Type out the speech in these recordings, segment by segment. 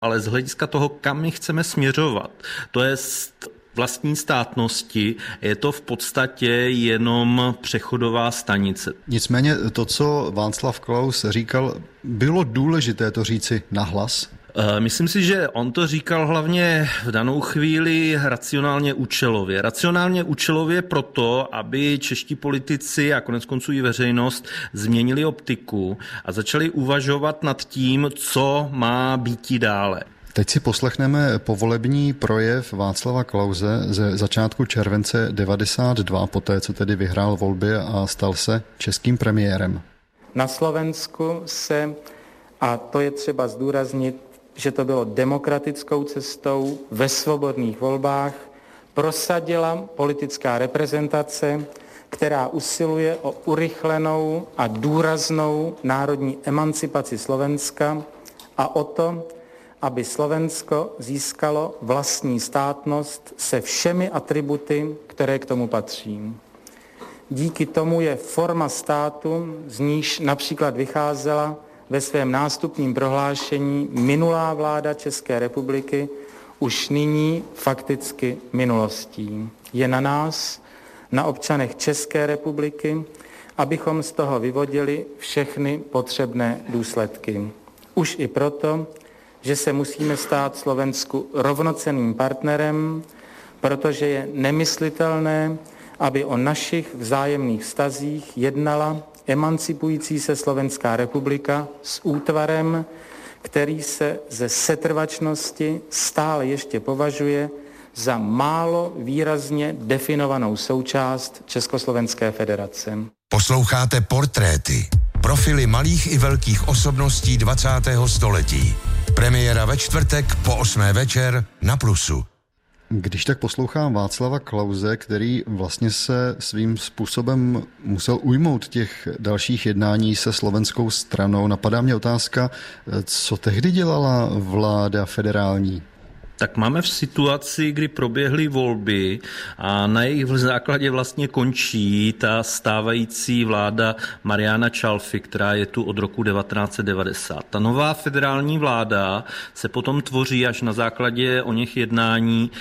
ale z hlediska toho, kam my chceme směřovat, to je vlastní státnosti, je to v podstatě jenom přechodová stanice. Nicméně to, co Václav Klaus říkal, bylo důležité to říci nahlas? Myslím si, že on to říkal hlavně v danou chvíli racionálně účelově. Racionálně účelově proto, aby čeští politici a koneckonců i veřejnost změnili optiku a začali uvažovat nad tím, co má býti dále. Teď si poslechneme povolební projev Václava Klause ze začátku července 1992, poté co tedy vyhrál volby a stal se českým premiérem. Na Slovensku se, a to je třeba zdůraznit, že to bylo demokratickou cestou ve svobodných volbách, prosadila politická reprezentace, která usiluje o urychlenou a důraznou národní emancipaci Slovenska a o to, aby Slovensko získalo vlastní státnost se všemi atributy, které k tomu patří. Díky tomu je forma státu, z níž například vycházela ve svém nástupním prohlášení minulá vláda České republiky, už nyní fakticky minulostí. Je na nás, na občanech České republiky, abychom z toho vyvodili všechny potřebné důsledky. Už i proto, že se musíme stát Slovensku rovnocenným partnerem, protože je nemyslitelné, aby o našich vzájemných vztazích jednala emancipující se Slovenská republika s útvarem, který se ze setrvačnosti stále ještě považuje za málo výrazně definovanou součást Československé federace. Posloucháte Portréty, profily malých i velkých osobností 20. století. Premiéra ve čtvrtek po 8. večer na Plusu. Když tak poslouchám Václava Klause, který vlastně se svým způsobem musel ujmout těch dalších jednání se slovenskou stranou, napadá mě otázka, co tehdy dělala vláda federální? Tak máme v situaci, kdy proběhly volby a na jejich základě vlastně končí ta stávající vláda Mariana Čalfy, která je tu od roku 1990. Ta nová federální vláda se potom tvoří až na základě oněch jednání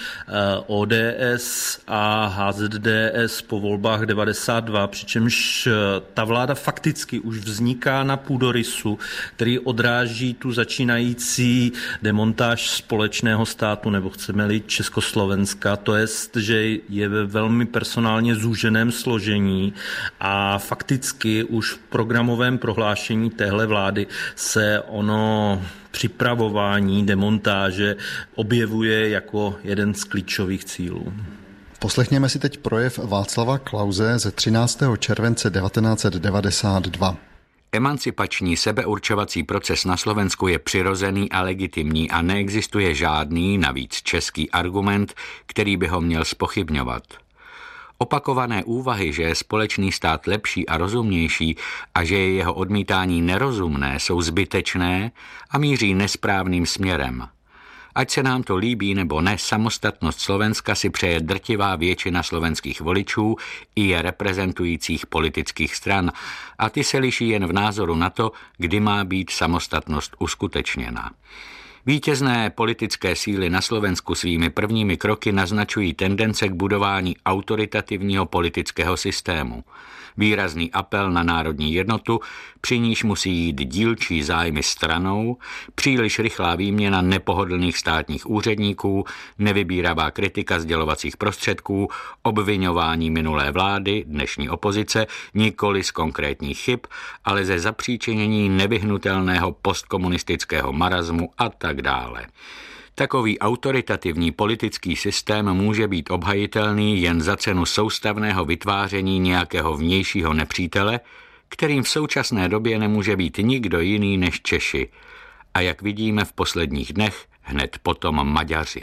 ODS a HZDS po volbách 92, přičemž ta vláda fakticky už vzniká na půdorysu, který odráží tu začínající demontáž společného státu, nebo chceme-li Československa, to jest, že je ve velmi personálně zúženém složení a fakticky už v programovém prohlášení téhle vlády se ono připravování demontáže objevuje jako jeden z klíčových cílů. Poslechněme si teď projev Václava Klause ze 13. července 1992. Emancipační sebeurčovací proces na Slovensku je přirozený a legitimní a neexistuje žádný, navíc český argument, který by ho měl zpochybňovat. Opakované úvahy, že je společný stát lepší a rozumnější a že je jeho odmítání nerozumné, jsou zbytečné a míří nesprávným směrem. Ať se nám to líbí nebo ne, samostatnost Slovenska si přeje drtivá většina slovenských voličů i je reprezentujících politických stran a ty se liší jen v názoru na to, kdy má být samostatnost uskutečněna. Vítězné politické síly na Slovensku svými prvními kroky naznačují tendence k budování autoritativního politického systému. Výrazný apel na národní jednotu, při níž musí jít dílčí zájmy stranou, příliš rychlá výměna nepohodlných státních úředníků, nevybíravá kritika sdělovacích prostředků, obviňování minulé vlády, dnešní opozice, nikoli z konkrétních chyb, ale ze zapříčinění nevyhnutelného postkomunistického marazmu a tak dále. Takový autoritativní politický systém může být obhajitelný jen za cenu soustavného vytváření nějakého vnějšího nepřítele, kterým v současné době nemůže být nikdo jiný než Češi. A jak vidíme v posledních dnech, hned potom Maďaři.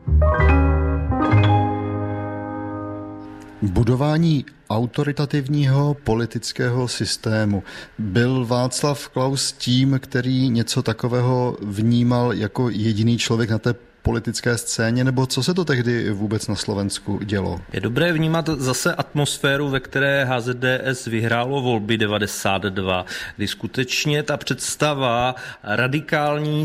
Budování autoritativního politického systému. Byl Václav Klaus tím, který něco takového vnímal jako jediný člověk na té politické scéně, nebo co se to tehdy vůbec na Slovensku dělo? Je dobré vnímat zase atmosféru, ve které HZDS vyhrálo volby 92, kdy skutečně ta představa radikální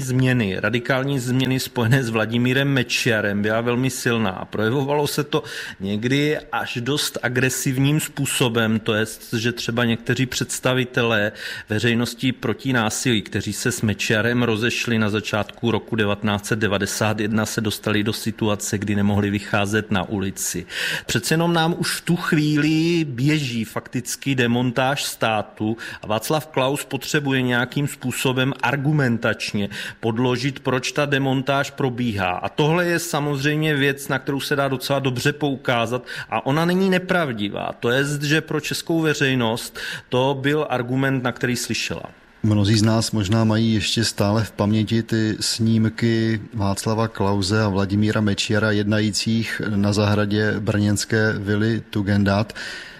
změny spojené s Vladimírem Mečiarem byla velmi silná. Projevovalo se to někdy až dost agresivním způsobem, to je, že třeba někteří představitelé veřejnosti proti násilí, kteří se s Mečiarem rozešli na začátku roku 1991, se dostali do situace, kdy nemohli vycházet na ulici. Přece jenom nám už v tu chvíli běží fakticky demontáž státu a Václav Klaus potřebuje nějakým způsobem argumentačně podložit, proč ta demontáž probíhá. A tohle je samozřejmě věc, na kterou se dá docela dobře poukázat a ona není nepravdivá. To je, že pro českou veřejnost to byl argument, na který slyšela. Mnozí z nás možná mají ještě stále v paměti ty snímky Václava Klause a Vladimíra Mečiara jednajících na zahradě brněnské vily Tugendhat,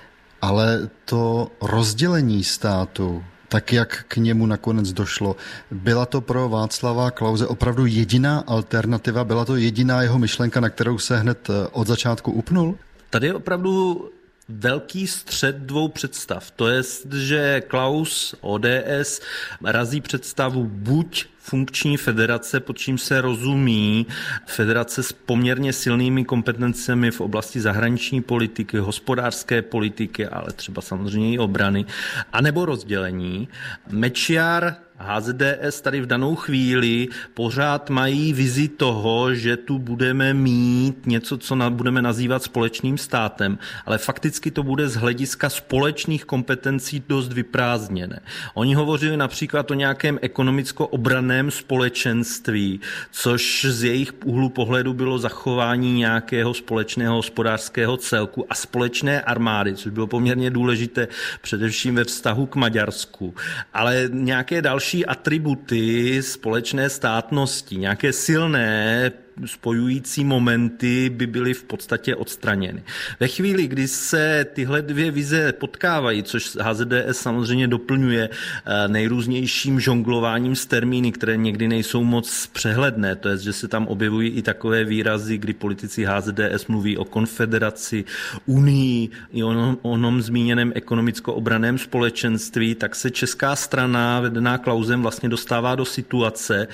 ale to rozdělení státu, tak jak k němu nakonec došlo, byla to pro Václava Klause opravdu jediná alternativa, byla to jediná jeho myšlenka, na kterou se hned od začátku upnul? Tady je opravdu velký střet dvou představ. To je, že Klaus, ODS, razí představu buď funkční federace, pod čím se rozumí federace s poměrně silnými kompetencemi v oblasti zahraniční politiky, hospodářské politiky, ale třeba samozřejmě i obrany, anebo rozdělení. Mečiar, HZDS tady v danou chvíli pořád mají vizi toho, že tu budeme mít něco, co budeme nazývat společným státem, ale fakticky to bude z hlediska společných kompetencí dost vyprázdněné. Oni hovořili například o nějakém ekonomicko-obranném společenství, což z jejich úhlu pohledu bylo zachování nějakého společného hospodářského celku a společné armády, což bylo poměrně důležité především ve vztahu k Maďarsku. Ale nějaké další atributy společné státnosti, nějaké silné spojující momenty by byly v podstatě odstraněny. Ve chvíli, kdy se tyhle dvě vize potkávají, což HZDS samozřejmě doplňuje nejrůznějším žonglováním s termíny, které někdy nejsou moc přehledné, to je, že se tam objevují i takové výrazy, kdy politici HZDS mluví o konfederaci, unii, i o onom zmíněném ekonomicko-obranném společenství, tak se česká strana vedená Klausem vlastně dostává do situace,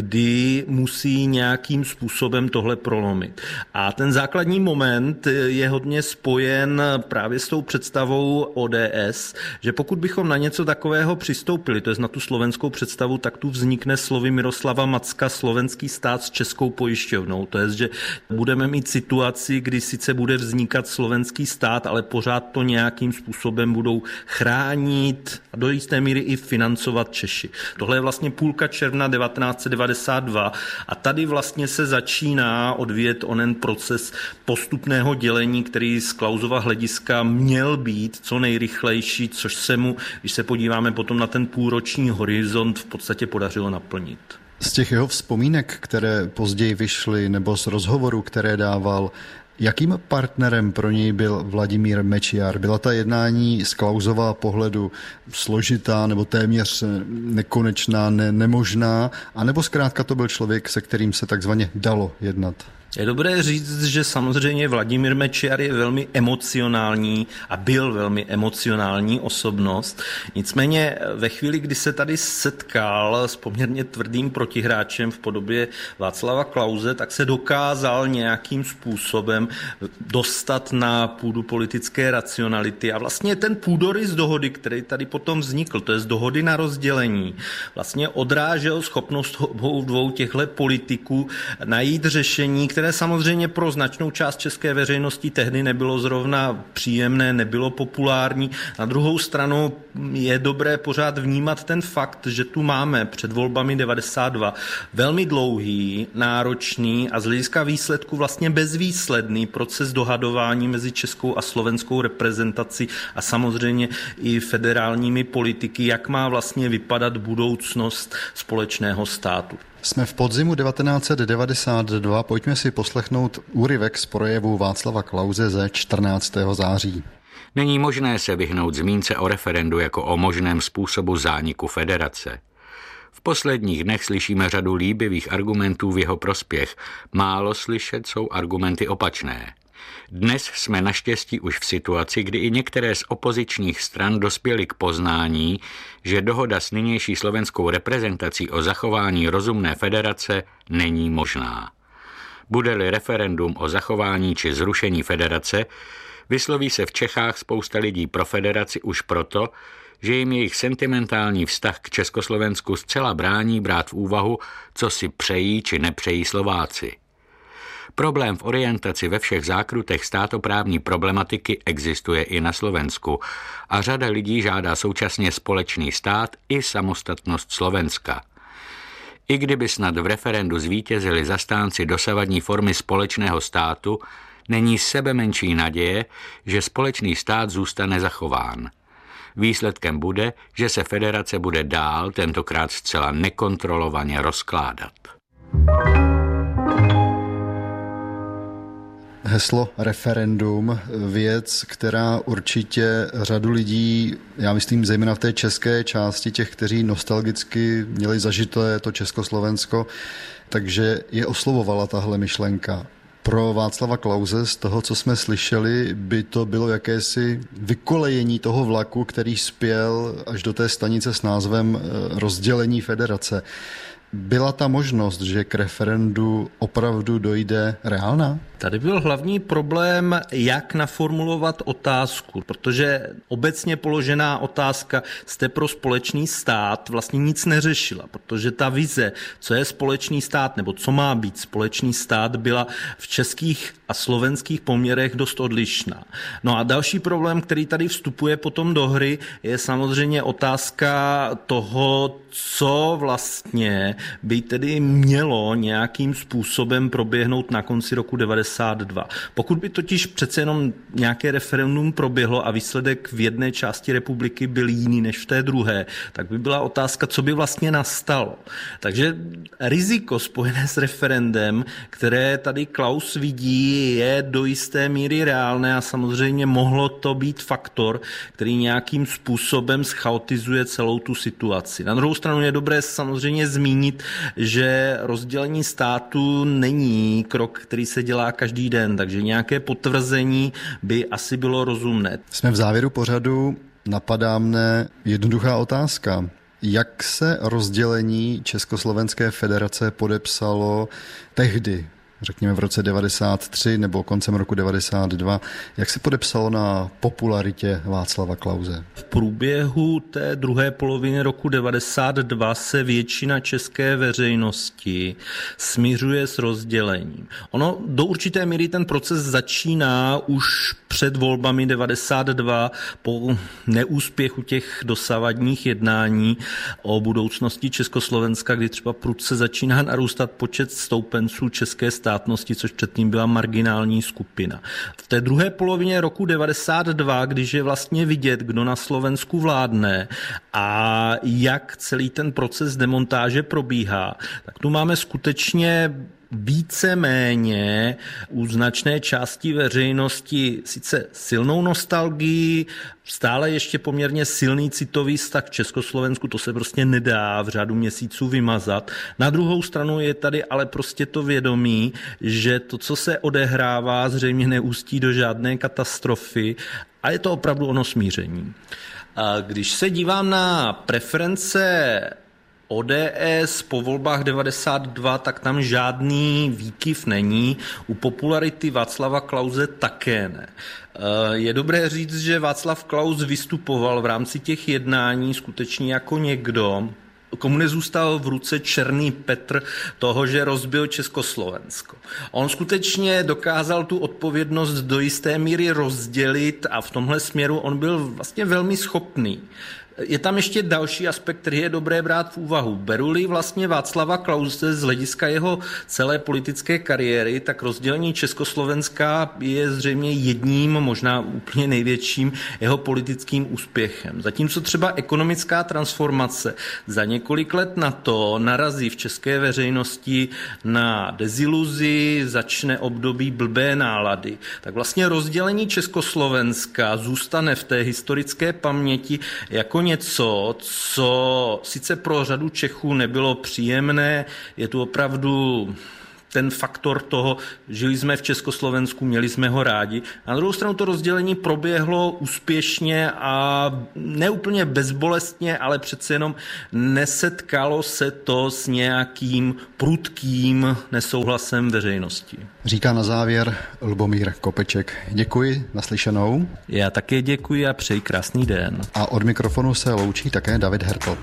kdy musí nějakým způsobem tohle prolomit. A ten základní moment je hodně spojen právě s tou představou ODS, že pokud bychom na něco takového přistoupili, to je na tu slovenskou představu, tak tu vznikne slovy Miroslava Macka slovenský stát s českou pojišťovnou. To je, že budeme mít situaci, kdy sice bude vznikat slovenský stát, ale pořád to nějakým způsobem budou chránit a do jisté míry i financovat Češi. Tohle je vlastně půlka června 1992 a tady vlastně se začíná odvíjet onen proces postupného dělení, který z Klausova hlediska měl být co nejrychlejší, což se mu, když se podíváme potom na ten půlroční horizont, v podstatě podařilo naplnit. Z těch jeho vzpomínek, které později vyšly, nebo z rozhovorů, které dával, jakým partnerem pro něj byl Vladimír Mečiar? Byla ta jednání z Klausova pohledu složitá nebo téměř nekonečná, nemožná, anebo zkrátka to byl člověk, se kterým se takzvaně dalo jednat? Je dobré říct, že samozřejmě Vladimír Mečiar je velmi emocionální a byl velmi emocionální osobnost. Nicméně ve chvíli, kdy se tady setkal s poměrně tvrdým protihráčem v podobě Václava Klause, tak se dokázal nějakým způsobem dostat na půdu politické racionality. A vlastně ten půdorys dohody, který tady potom vznikl, to je z dohody na rozdělení, vlastně odrážel schopnost dvou těchto politiků najít řešení, které samozřejmě pro značnou část české veřejnosti tehdy nebylo zrovna příjemné, nebylo populární. Na druhou stranu je dobré pořád vnímat ten fakt, že tu máme před volbami 92 velmi dlouhý, náročný a z hlediska výsledku vlastně bezvýsledný proces dohadování mezi českou a slovenskou reprezentací a samozřejmě i federálními politiky, jak má vlastně vypadat budoucnost společného státu. Jsme v podzimu 1992, pojďme si poslechnout úryvek z projevu Václava Klause ze 14. září. Není možné se vyhnout zmínce o referendu jako o možném způsobu zániku federace. V posledních dnech slyšíme řadu líbivých argumentů v jeho prospěch. Málo slyšet jsou argumenty opačné. Dnes jsme naštěstí už v situaci, kdy i některé z opozičních stran dospěly k poznání, že dohoda s nynější slovenskou reprezentací o zachování rozumné federace není možná. Bude-li referendum o zachování či zrušení federace, vysloví se v Čechách spousta lidí pro federaci už proto, že jim jejich sentimentální vztah k Československu zcela brání brát v úvahu, co si přejí či nepřejí Slováci. Problém v orientaci ve všech zákrutech státoprávní problematiky existuje i na Slovensku a řada lidí žádá současně společný stát i samostatnost Slovenska. I kdyby snad v referendu zvítězili zastánci dosavadní formy společného státu, není sebemenší naděje, že společný stát zůstane zachován. Výsledkem bude, že se federace bude dál, tentokrát zcela nekontrolovaně rozkládat. Heslo referendum, věc, která určitě řadu lidí, já myslím zejména v té české části, těch, kteří nostalgicky měli zažité to Československo, takže je oslovovala tahle myšlenka. Pro Václava Klause z toho, co jsme slyšeli, by to bylo jakési vykolejení toho vlaku, který spěl až do té stanice s názvem rozdělení federace. Byla ta možnost, že k referendu opravdu dojde reálná? Tady byl hlavní problém, jak naformulovat otázku, protože obecně položená otázka, jste pro společný stát, vlastně nic neřešila, protože ta vize, co je společný stát nebo co má být společný stát, byla v českých a slovenských poměrech dost odlišná. No a další problém, který tady vstupuje potom do hry, je samozřejmě otázka toho, co vlastně by tedy mělo nějakým způsobem proběhnout na konci roku 92. Pokud by totiž přece jenom nějaké referendum proběhlo a výsledek v jedné části republiky byl jiný než v té druhé, tak by byla otázka, co by vlastně nastalo. Takže riziko spojené s referendem, které tady Klaus vidí, je do jisté míry reálné a samozřejmě mohlo to být faktor, který nějakým způsobem schaotizuje celou tu situaci. Na druhou stranu je dobré samozřejmě zmínit, že rozdělení státu není krok, který se dělá každý den, takže nějaké potvrzení by asi bylo rozumné. Jsme v závěru pořadu, napadá mne jednoduchá otázka. Jak se rozdělení Československé federace podepsalo tehdy, řekněme v roce 93 nebo koncem roku 92, jak se podepsalo na popularitě Václava Klause? V průběhu té druhé poloviny roku 92 se většina české veřejnosti smiřuje s rozdělením. Ono do určité míry ten proces začíná už před volbami 92 po neúspěchu těch dosavadních jednání o budoucnosti Československa, kdy třeba prudce začíná narůstat počet stoupenců české státnosti, což předtím byla marginální skupina. V té druhé polovině roku 92, když je vlastně vidět, kdo na Slovensku vládne a jak celý ten proces demontáže probíhá, tak tu máme skutečně víceméně u značné části veřejnosti sice silnou nostalgii, stále ještě poměrně silný citový vztah k Československu, to se prostě nedá v řádu měsíců vymazat. Na druhou stranu je tady ale prostě to vědomí, že to, co se odehrává, zřejmě neústí do žádné katastrofy a je to opravdu ono smíření. A když se dívám na preference ODS po volbách 92, tak tam žádný výkyv není. U popularity Václava Klause také ne. Je dobré říct, že Václav Klaus vystupoval v rámci těch jednání skutečně jako někdo, komu nezůstal v ruce černý Petr toho, že rozbil Československo. On skutečně dokázal tu odpovědnost do jisté míry rozdělit a v tomhle směru on byl vlastně velmi schopný. Je tam ještě další aspekt, který je dobré brát v úvahu. Beru-li vlastně Václava Klause z hlediska jeho celé politické kariéry, tak rozdělení Československa je zřejmě jedním, možná úplně největším jeho politickým úspěchem. Zatímco třeba ekonomická transformace za několik let na to narazí v české veřejnosti na deziluzi, začne období blbé nálady, tak vlastně rozdělení Československa zůstane v té historické paměti jako něco, co sice pro řadu Čechů nebylo příjemné, je tu opravdu ten faktor toho, žili jsme v Československu, měli jsme ho rádi. Na druhou stranu to rozdělení proběhlo úspěšně a neúplně bezbolestně, ale přece jenom nesetkalo se to s nějakým prudkým nesouhlasem veřejnosti. Říká na závěr Lubomír Kopeček. Děkuji, naslyšenou. Já také děkuji a přeji krásný den. A od mikrofonu se loučí také David Hertl.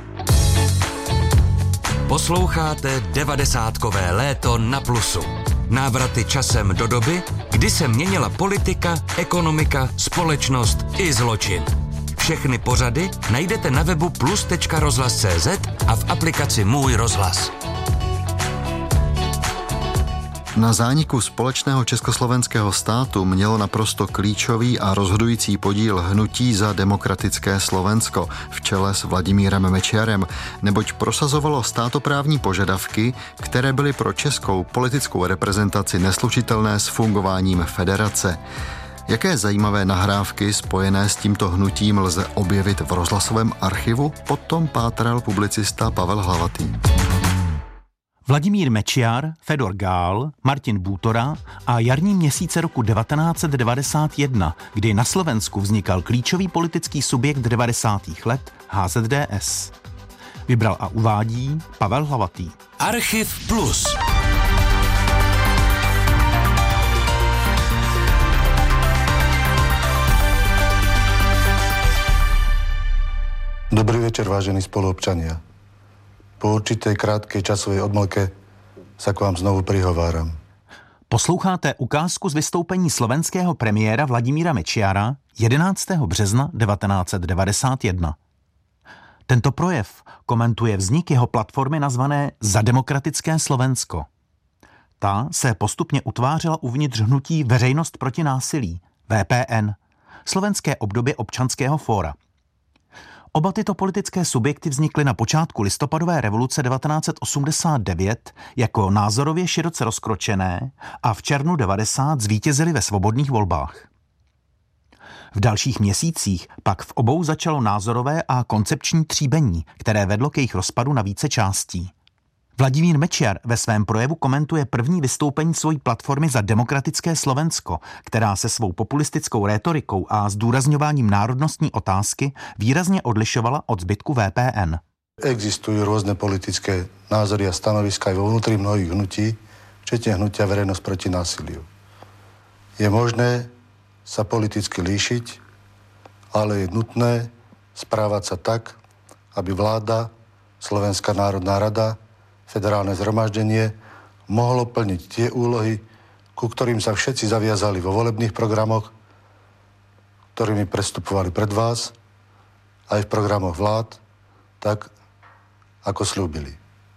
Posloucháte 90kové léto na Plusu. Návraty časem do doby, kdy se měnila politika, ekonomika, společnost i zločin. Všechny pořady najdete na webu plus.rozhlas.cz a v aplikaci Můj rozhlas. Na zániku společného československého státu mělo naprosto klíčový a rozhodující podíl hnutí Za demokratické Slovensko v čele s Vladimírem Mečiarem, neboť prosazovalo státoprávní požadavky, které byly pro českou politickou reprezentaci neslučitelné s fungováním federace. Jaké zajímavé nahrávky spojené s tímto hnutím lze objevit v rozhlasovém archivu? Potom pátral publicista Pavel Hlavatý. Vladimír Mečiar, Fedor Gál, Martin Bútora a jarní měsíce roku 1991, kdy na Slovensku vznikal klíčový politický subjekt 90. let HZDS. Vybral a uvádí Pavel Hlavatý. Archiv Plus. Dobrý večer, vážení spoluobčania. Po určitej krátkej časovej odmlke sa k vám znovu prihováram. Posloucháte ukázku z vystoupení slovenského premiéra Vladimíra Mečiara 11. března 1991. Tento projev komentuje vznik jeho platformy nazvané Za demokratické Slovensko. Ta se postupně utvářela uvnitř hnutí Veřejnost proti násilí, VPN, slovenské obdobě občanského fóra. Oba tyto politické subjekty vznikly na počátku listopadové revoluce 1989 jako názorově široce rozkročené a v červnu 90 zvítězily ve svobodných volbách. V dalších měsících pak v obou začalo názorové a koncepční tříbení, které vedlo k jejich rozpadu na více částí. Vladimír Mečiar ve svém projevu komentuje první vystoupení svojí platformy Za demokratické Slovensko, která se svou populistickou rétorikou a zdůrazňováním národnostní otázky výrazně odlišovala od zbytku VPN. Existujú rôzne politické názory a stanoviska aj vo vnútri mnohých hnutí, včetne hnutia Verejnosť proti násiliu. Je možné sa politicky líšiť, ale je nutné správať sa tak, aby vláda, Slovenská národná rada, Federálne zhromaždenie mohlo plniť tie úlohy, ku ktorým sa všetci zaviazali vo volebných programoch, ktorými prestupovali pred vás, aj v programoch vlád, tak ako slúbili.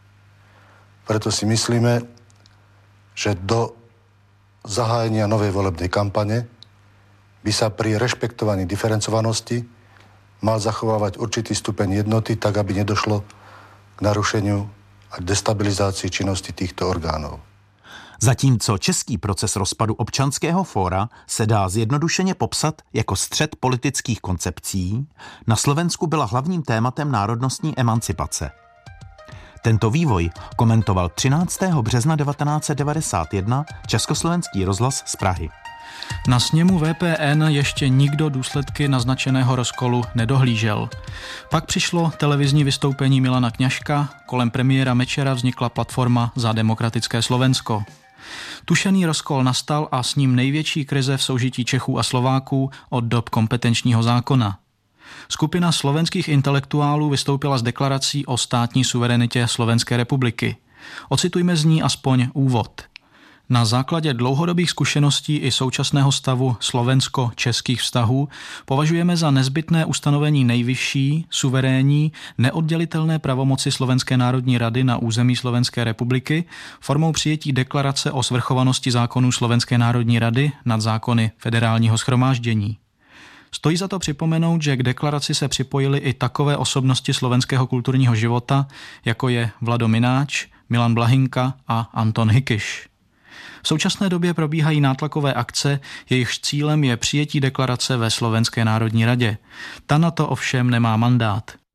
Preto si myslíme, že do zahájenia novej volebnej kampane by sa pri rešpektovaní diferencovanosti mal zachovávať určitý stupeň jednoty, tak aby nedošlo k narušeniu a destabilizaci činnosti týchto orgánov. Zatímco český proces rozpadu občanského fóra se dá zjednodušeně popsat jako střet politických koncepcí, na Slovensku byla hlavním tématem národnostní emancipace. Tento vývoj komentoval 13. března 1991 Československý rozhlas z Prahy. Na sněmu VPN ještě nikdo důsledky naznačeného rozkolu nedohlížel. Pak přišlo televizní vystoupení Milana Kňažka, kolem premiéra Mečiara vznikla platforma Za demokratické Slovensko. Tušený rozkol nastal a s ním největší krize v soužití Čechů a Slováků od dob kompetenčního zákona. Skupina slovenských intelektuálů vystoupila s deklarací o státní suverenitě Slovenské republiky. Ocitujme z ní aspoň úvod. Na základě dlouhodobých zkušeností i současného stavu slovensko-českých vztahů považujeme za nezbytné ustanovení nejvyšší, suverénní, neoddělitelné pravomoci Slovenské národní rady na území Slovenské republiky formou přijetí deklarace o svrchovanosti zákonů Slovenské národní rady nad zákony Federálního shromáždění. Stojí za to připomenout, že k deklaraci se připojily i takové osobnosti slovenského kulturního života, jako je Vlado Mináč, Milan Blahinka a Anton Hikiš. V současné době probíhají nátlakové akce, jejichž cílem je přijetí deklarace ve Slovenské národní radě. Ta na to ovšem nemá mandát.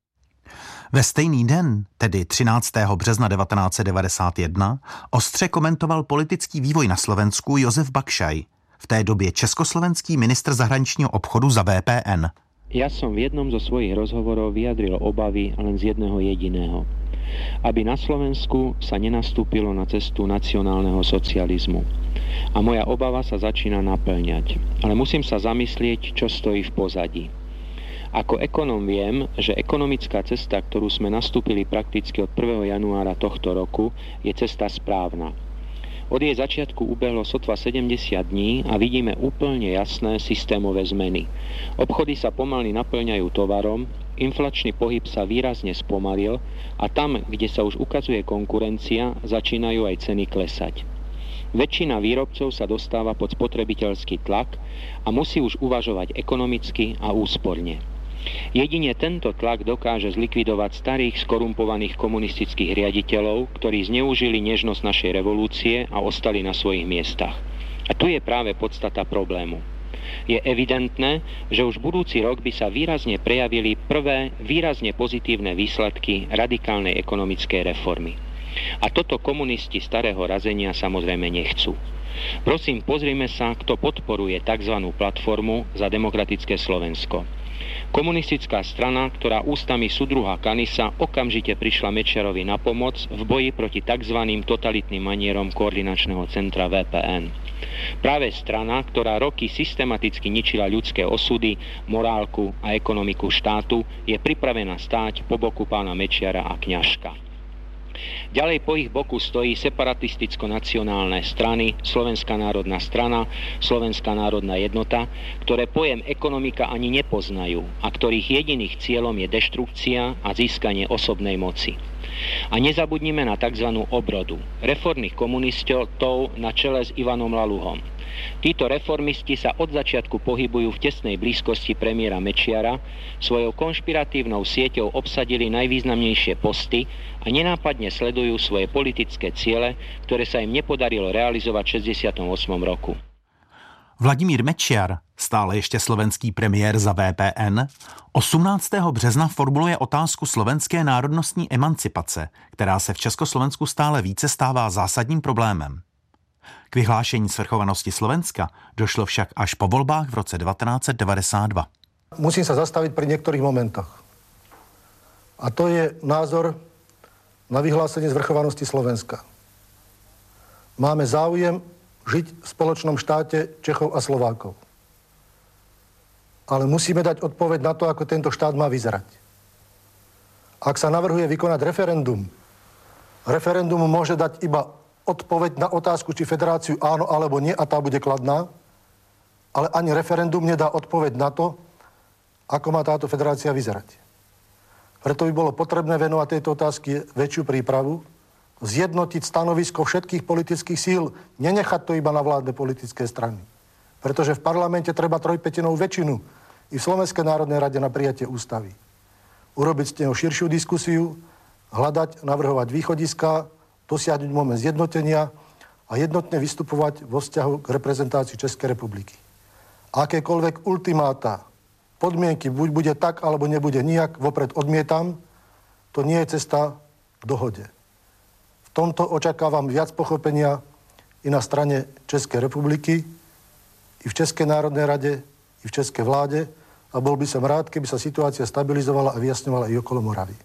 Ve stejný den, tedy 13. března 1991, ostře komentoval politický vývoj na Slovensku Jozef Bakšaj, v té době československý ministr zahraničního obchodu za VPN. Ja som v jednom zo svojich rozhovorov vyjadril obavy len z jedného jediného. Aby na Slovensku sa nenastúpilo na cestu nacionálneho socializmu. A moja obava sa začína naplňať. Ale musím sa zamyslieť, čo stojí v pozadí. Ako ekonóm viem, že ekonomická cesta, ktorú sme nastúpili prakticky od 1. januára tohto roku, je cesta správna. Od jej začiatku ubehlo sotva 70 dní a vidíme úplne jasné systémové zmeny. Obchody sa pomaly naplňajú tovarom, inflačný pohyb sa výrazne spomalil a tam, kde sa už ukazuje konkurencia, začínajú aj ceny klesať. Väčšina výrobcov sa dostáva pod spotrebiteľský tlak a musí už uvažovať ekonomicky a úsporne. Jedine tento tlak dokáže zlikvidovať starých skorumpovaných komunistických riaditeľov, ktorí zneužili nežnosť našej revolúcie a ostali na svojich miestach. A tu je práve podstata problému. Je evidentné, že už budúci rok by sa výrazne prejavili prvé výrazne pozitívne výsledky radikálnej ekonomickej reformy. A toto komunisti starého razenia samozrejme nechcú. Prosím, pozrime sa, kto podporuje tzv. Platformu za demokratické Slovensko. Komunistická strana, ktorá ústami súdruha Kanisa okamžite prišla Mečiarovi na pomoc v boji proti tzv. Totalitným manierom koordinačného centra VPN. Práve strana, ktorá roky systematicky ničila ľudské osudy, morálku a ekonomiku štátu, je pripravená stáť po boku pána Mečiara a Kňažka. Ďalej po ich boku stojí separatisticko-nacionálne strany Slovenská národná strana, Slovenská národná jednota, ktoré pojem ekonomika ani nepoznajú a ktorých jediným cieľom je deštrukcia a získanie osobnej moci. A nezabudnime na tzv. Obrodu, reformných komunistov na čele s Ivanom Laluhom. Títo reformisti sa od začiatku pohybujú v tesnej blízkosti premiéra Mečiara, svojou konšpiratívnou sieťou obsadili najvýznamnejšie posty a nenápadne sledujú svoje politické ciele, ktoré sa im nepodarilo realizovať v 68. roku. Vladimír Mečiar, stále ještě slovenský premiér za VPN, 18. března formuluje otázku slovenské národnostní emancipace, která se v Československu stále více stává zásadním problémem. K vyhlášení svrchovanosti Slovenska došlo však až po voľbách v roce 1992. Musím sa zastaviť pri niektorých momentoch. A to je názor na vyhlásenie zvrchovanosti Slovenska. Máme záujem žiť v spoločnom štáte Čechov a Slovákov. Ale musíme dať odpoveď na to, ako tento štát má vyzerať. Ak sa navrhuje vykonať referendum môže dať iba odpoveď na otázku, či federáciu áno alebo nie, a tá bude kladná, ale ani referendum nedá odpoveď na to, ako má táto federácia vyzerať. Preto by bolo potrebné venovať tejto otázky väčšiu prípravu, zjednotiť stanovisko všetkých politických síl, nenechať to iba na vládne politické strany. Pretože v parlamente treba 3/5 väčšinu i v Slovenskej národnej rade na prijatie ústavy. Urobiť z neho širšiu diskusiu, hľadať, navrhovať východiska, dosiahnuť moment zjednotenia a jednotne vystupovať vo vzťahu k reprezentácii Českej republiky. Akékoľvek ultimáta, podmienky, buď bude tak, alebo nebude nijak, vopred odmietam, to nie je cesta k dohode. V tomto očakávam viac pochopenia i na strane Českej republiky, i v Českej národnej rade, i v Českej vláde a bol by som rád, keby sa situácia stabilizovala a vyjasňovala i okolo Moravy.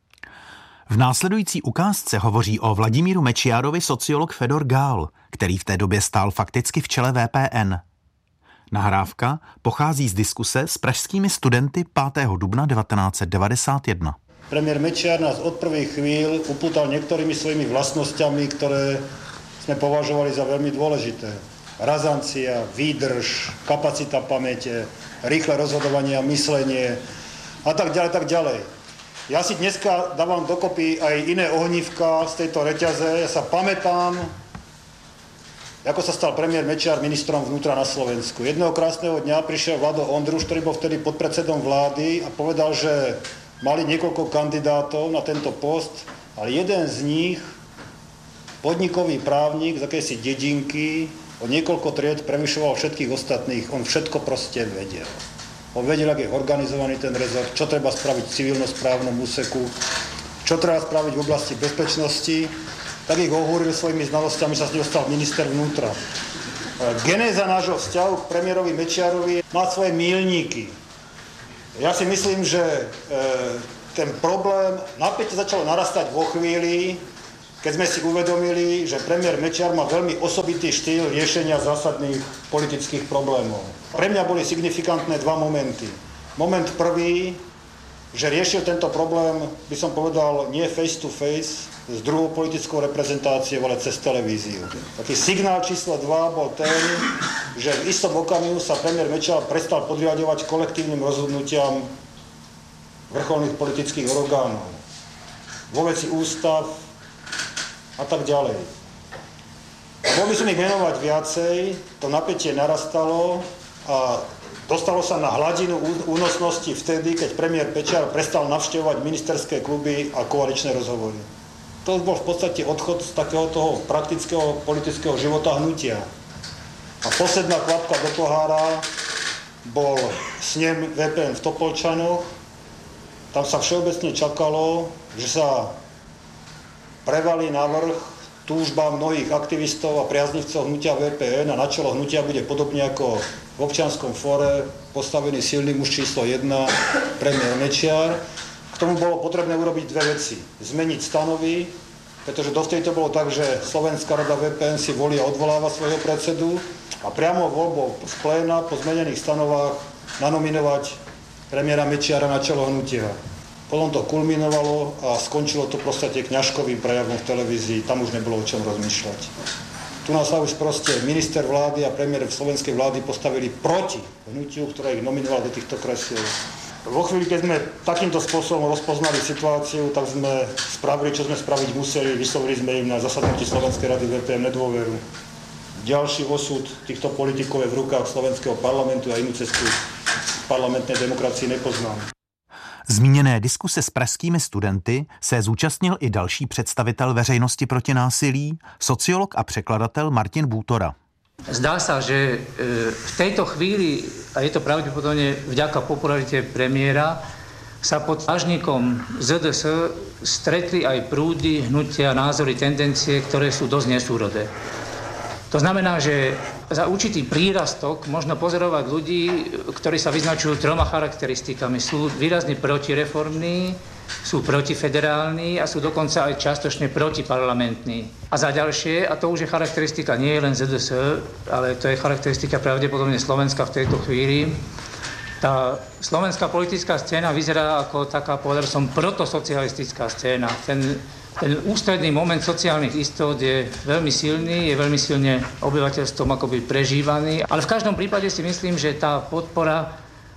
V následující ukázce hovoří o Vladimíru Mečiarovi sociolog Fedor Gál, který v té době stál fakticky v čele VPN. Nahrávka pochází z diskuse s pražskými studenty 5. dubna 1991. Premiér Mečiar nás od prvých chvíľ upútal niektorými svojimi vlastnosťami, ktoré sme považovali za veľmi dôležité. Razancia, výdrž, kapacita pamäte, rýchle rozhodovanie a myslenie a tak ďalej. Ja si dneska dávam dokopy aj iné ohnívka z tejto reťaze. Ja sa pamätám, ako sa stal premiér Mečiar ministrom vnútra na Slovensku. Jedného krásneho dňa prišiel Vlado Ondruš, ktorý bol vtedy podpredsedom vlády a povedal, že mali niekoľko kandidátov na tento post, ale jeden z nich, podnikový právnik z akejsi dedinky, o niekoľko tried prevyšoval všetkých ostatných. On všetko proste vedel. On vedel, jak je organizovaný ten rezort, čo treba spraviť v civilnosprávnom úseku, čo treba spraviť v oblasti bezpečnosti, tak ich ohúril svojimi znalosťami, sa s ním stal minister vnútra. Genéza nášho vzťahu k premiérovi Mečiarovi má svoje míľniky. Ja si myslím, že ten problém napätie začalo narastať vo chvíli, keď sme si uvedomili, že premiér Mečiar má veľmi osobitý štýl riešenia zásadných politických problémov. Pre mňa boli signifikantné dva momenty. Moment prvý, že riešil tento problém, by som povedal, nie face to face s druhou politickou reprezentáciou, ale cez televíziu. Taký signál číslo 2 bol ten, že v istom okamihu sa premiér Mečiar prestal podriadovať kolektívnym rozhodnutiam vrcholných politických orgánov. Vo veci ústav a tak ďalej. Mohol by som ich menovať viacej, to napätie narastalo a dostalo sa na hladinu únosnosti vtedy, keď premiér Mečiar prestal navštevovať ministerské kluby a koaličné rozhovory. To bol v podstate odchod z takého toho praktického politického života hnutia. A posledná kvapka do pohára bol snem VPN v Topolčanoch. Tam sa všeobecne čakalo, že sa prevalí navrch túžba mnohých aktivistov a priaznivcov hnutia VPN a na čelo hnutia bude podobne ako v občianskom fóre postavený silný muž číslo 1, premiér Mečiar. K tomu bolo potrebné urobiť dve veci. Zmeniť stanovy, pretože dovtedy to bolo tak, že Slovenská rada VPN si volí a odvoláva svojho predsedu a priamo voľbou z pléna po zmenených stanovách nanominovať premiéra Mečiara na čelo hnutia. Potom to kulminovalo a skončilo to v podstate kňažkovým prejavom v televízii. Tam už nebolo o čom rozmýšľať. Tu nás sa už proste minister vlády a premiér slovenskej vlády postavili proti hnutiu, ktoré ich nominoval do týchto kresiel. Vo chvíli, keď sme takýmto spôsobom rozpoznali situáciu, tak sme spravili, čo sme spraviť museli. Vyslovili sme im na zasadnutí Slovenskej rady VPN nedôveru. Ďalší osud týchto politikov je v rukách slovenského parlamentu a inú cestu parlamentnej demokracii nepoznám. Zmíněné diskuse s pražskými studenty se zúčastnil i další představitel veřejnosti proti násilí, sociolog a překladatel Martin Bútora. Zdá sa, že v tejto chvíli, a je to pravdepodobne vďaka popularite premiéra, sa pod vážnikom ZDS stretli aj prúdy, hnutia, názory, tendencie, ktoré sú dosť nesúrodé. To znamená, že za určitý prírastok možno pozorovať ľudí, ktorí sa vyznačujú 3 charakteristikami. Sú výrazne protireformní, sú protifederálni a sú dokonca aj častočne protiparlamentní. A za ďalšie, a to už je charakteristika nie je len ZDS, ale to je charakteristika pravdepodobne Slovenska v tejto chvíli, tá slovenská politická scéna vyzerá ako taká, povedal som, protosocialistická scéna. Ten ústredný moment sociálnych istot je veľmi silný, je veľmi silne obyvateľstvom akoby prežívaný, ale v každom prípade si myslím, že tá podpora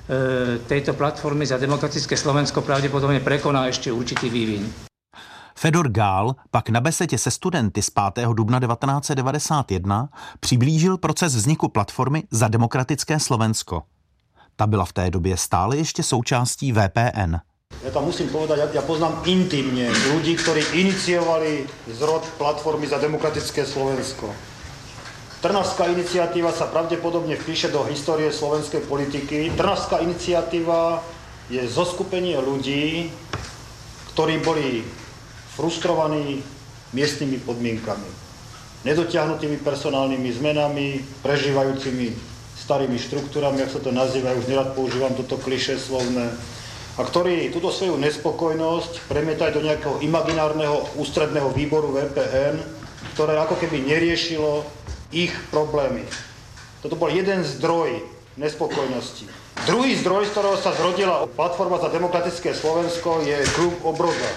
tejto platformy za demokratické Slovensko pravdepodobne prekoná ešte určitý vývin. Fedor Gál pak na besedě se studenty z 5. dubna 1991 přiblížil proces vzniku platformy za demokratické Slovensko. Ta byla v té době stále ještě součástí VPN. Ja tam musím povedať, ja poznám intimne ľudí, ktorí iniciovali zrod platformy za demokratické Slovensko. Trnavská iniciatíva sa pravdepodobne vpíše do histórie slovenskej politiky. Trnavská iniciatíva je zoskupenie ľudí, ktorí boli frustrovaní miestnymi podmienkami, nedotiahnutými personálnymi zmenami, prežívajúcimi starými štruktúrami, jak sa to nazýva, už nerad používam toto klišé slovné, a ktorí túto svoju nespokojnosť premietajú do nejakého imaginárneho ústredného výboru VPN, ktoré ako keby neriešilo ich problémy. Toto bol jeden zdroj nespokojnosti. Druhý zdroj, z ktorého sa zrodila platforma za demokratické Slovensko, je klub Obroda.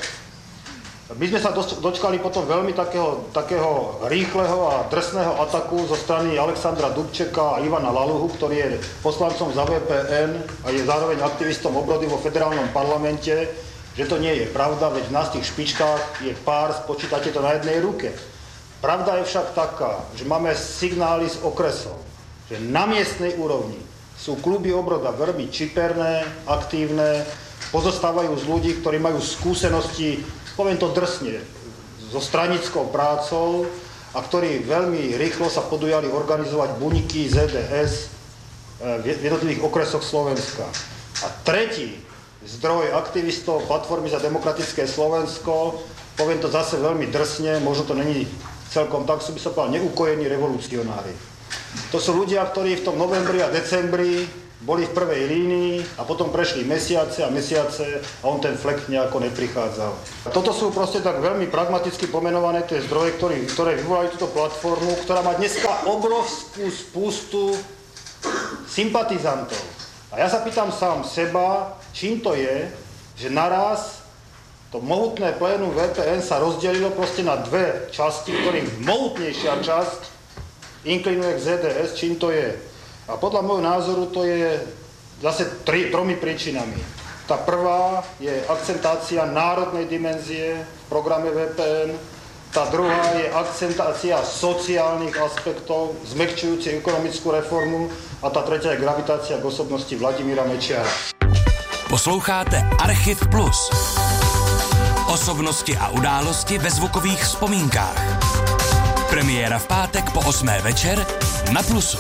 My sme sa dočkali potom veľmi takého rýchleho a drsného ataku zo strany Alexandra Dubčeka a Ivana Laluhu, ktorý je poslancom za VPN a je zároveň aktivistom Obrody vo federálnom parlamente, že to nie je pravda, veď v nás tých špičkách je pár, spočítate to na jednej ruke. Pravda je však taká, že máme signály z okresov, že na miestnej úrovni sú kluby Obroda veľmi čiperné, aktívne, pozostávajú z ľudí, ktorí majú skúsenosti, poviem to drsne, so stranickou prácou a ktorí veľmi rýchlo sa podujali organizovať buniky ZDS v jednotlivých okresoch Slovenska. A tretí zdroj aktivistov Platformy za demokratické Slovensko, poviem to zase veľmi drsne, možno to není celkom tak, by som povedal, neukojení revolucionári. To sú ľudia, ktorí v tom novembri a decembri boli v prvej línii a potom prešli mesiace a mesiace a on ten flek nejako neprichádzal. Toto sú proste tak veľmi pragmaticky pomenované tie zdroje, ktoré vyvolajú túto platformu, ktorá má dneska obrovskú spustu sympatizantov. A ja sa pýtam sám seba, čím to je, že naraz to mohutné plénum VPN sa rozdelilo proste na dve časti, ktorých mohutnejšia časť inklinuje k ZDS, čím to je. A podľa môjho názoru to je zase tromi príčinami. Tá prvá je akcentácia národnej dimenzie v programe VPN, tá druhá je akcentácia sociálnych aspektov, zmäkčujúci ekonomickú reformu a tá tretia je gravitácia k osobnosti Vladimíra Mečiara. Posloucháte Archiv Plus. Osobnosti a události ve zvukových vzpomínkách. Premiéra v pátek po 8. večer na Plusu.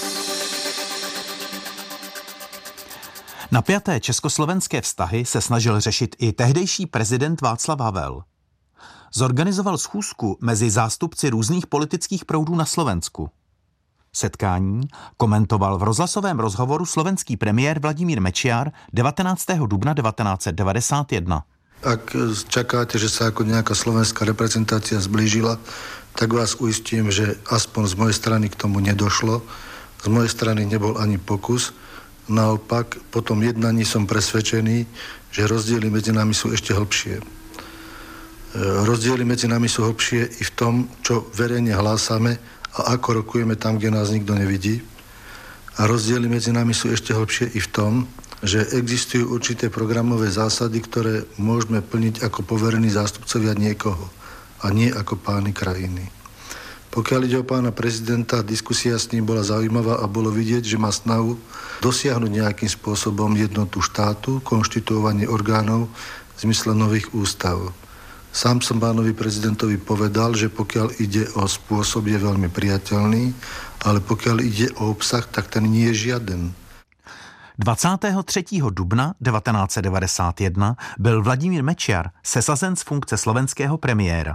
Napjaté československé vztahy se snažil řešit i tehdejší prezident Václav Havel. Zorganizoval schůzku mezi zástupci různých politických proudů na Slovensku. Setkání komentoval v rozhlasovém rozhovoru slovenský premiér Vladimír Mečiar 19. dubna 1991. Ak čakáte, že sa ako nejaká slovenská reprezentácia zblížila, tak vás uistím, že aspoň z mojej strany k tomu nedošlo. Z mojej strany nebol ani pokus. Naopak, po tom jednaní som presvedčený, že rozdiely medzi nami sú ešte hlbšie. Rozdiely medzi nami sú hlbšie i v tom, čo verejne hlásame a ako rokujeme tam, kde nás nikto nevidí. A rozdiely medzi nami sú ešte hlbšie i v tom, že existujú určité programové zásady, ktoré môžeme plniť ako poverení zástupcovia niekoho a nie ako páni krajiny. Pokiaľ ide o pána prezidenta, diskusia s ním bola zaujímavá a bolo vidieť, že má snahu dosiahnuť nejakým spôsobom jednotu štátu, konštituovanie orgánov v zmysle nových ústav. Sám som pánovi prezidentovi povedal, že pokiaľ ide o spôsob, je veľmi priateľný, ale pokiaľ ide o obsah, tak ten nie je žiaden. 23. dubna 1991 byl Vladimír Mečiar sesazen z funkce slovenského premiéra.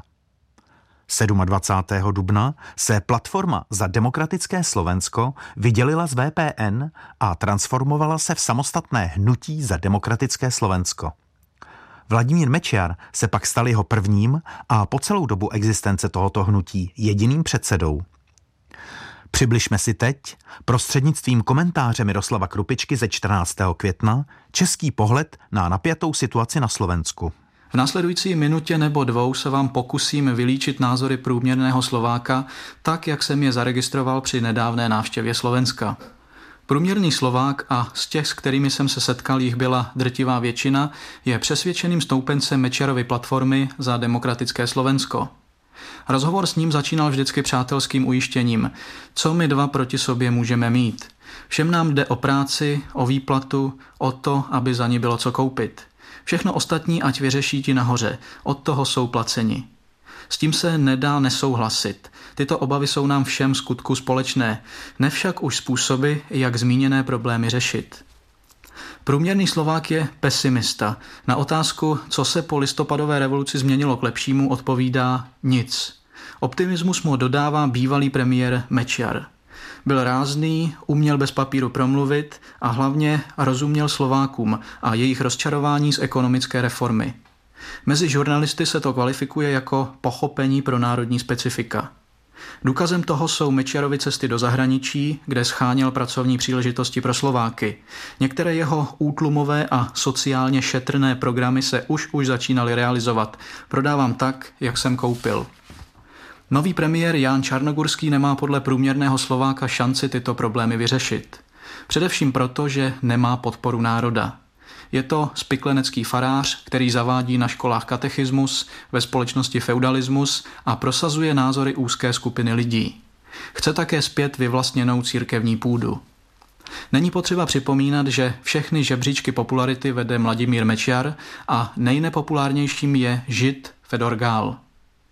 27. dubna se Platforma za demokratické Slovensko vydělila z VPN a transformovala se v samostatné Hnutí za demokratické Slovensko. Vladimír Mečiar se pak stal jeho prvním a po celou dobu existence tohoto hnutí jediným předsedou. Přibližme si teď, prostřednictvím komentáře Miroslava Krupičky ze 14. května, český pohled na napjatou situaci na Slovensku. V následující minutě nebo dvou se vám pokusím vylíčit názory průměrného Slováka tak, jak jsem je zaregistroval při nedávné návštěvě Slovenska. Průměrný Slovák, a z těch, s kterými jsem se setkal, jich byla drtivá většina, je přesvědčeným stoupencem Mečiarovy platformy za demokratické Slovensko. Rozhovor s ním začínal vždycky přátelským ujištěním, co my dva proti sobě můžeme mít. Všem nám jde o práci, o výplatu, o to, aby za ní bylo co koupit. Všechno ostatní ať vyřeší ti nahoře, od toho jsou placeni. S tím se nedá nesouhlasit. Tyto obavy jsou nám všem skutku společné, nevšak už způsoby, jak zmíněné problémy řešit. Průměrný Slovák je pesimista. Na otázku, co se po listopadové revoluci změnilo k lepšímu, odpovídá nic. Optimismus mu dodává bývalý premiér Mečiar. Byl rázný, uměl bez papíru promluvit a hlavně rozuměl Slovákům a jejich rozčarování z ekonomické reformy. Mezi žurnalisty se to kvalifikuje jako pochopení pro národní specifika. Důkazem toho jsou Mečiarovy cesty do zahraničí, kde scháněl pracovní příležitosti pro Slováky. Některé jeho útlumové a sociálně šetrné programy se už začínaly realizovat. Prodávám tak, jak jsem koupil. Nový premiér Ján Čarnogurský nemá podle průměrného Slováka šanci tyto problémy vyřešit. Především proto, že nemá podporu národa. Je to spiklenecký farář, který zavádí na školách katechismus, ve společnosti feudalismus a prosazuje názory úzké skupiny lidí. Chce také zpět vyvlastněnou církevní půdu. Není potřeba připomínat, že všechny žebříčky popularity vede Vladimír Mečiar a nejnepopulárnějším je Žid Fedor Gál.